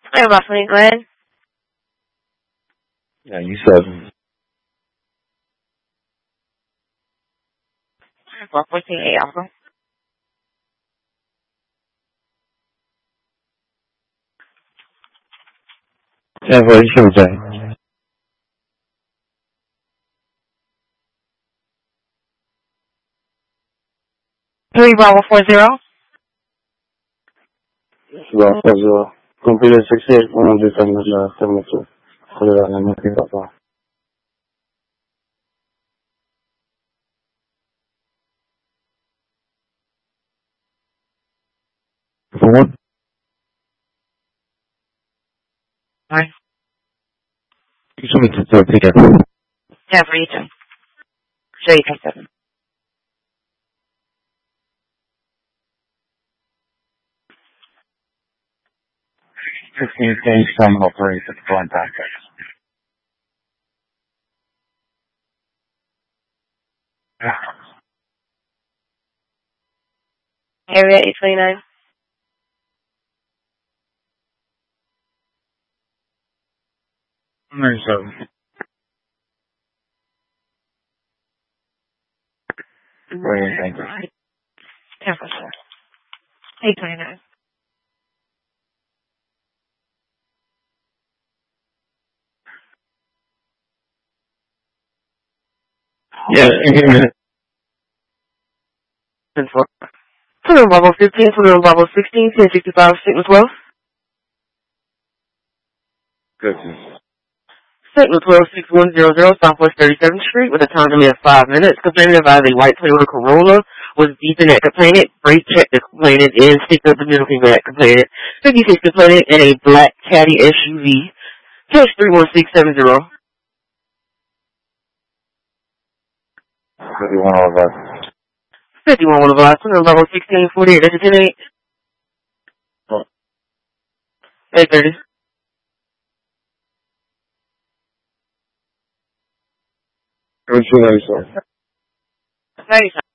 Hey, Buffalo, go ahead. Yeah, you said. 414 Alpha. Yeah, what you should say. 3 Bravo 40. Well, as computer 68, 172. Put it on the movie profile. For what? Hi. You told me to do it again. Yeah, for you too. Show you 10 15 terminal 3, 61 contact. Area 829. So, brilliant, thank you. Yeah, for sure. 829. Yeah, give me 10-4. Put on level 15, put on level 16, 1065, St. Louis. good. St. Louis 6100 Southwest 37th Street with a time limit of 5 minutes. Complainant advised a white Toyota Corolla was beeping at complainant. Brake checked the complainant and sticked up the middle finger at complainant. 56 complainant in a black caddy SUV. Cash 31670. 51 all of us. 51 one of us. Level 1648. That's a 10-8. 830. 32, 97. 97.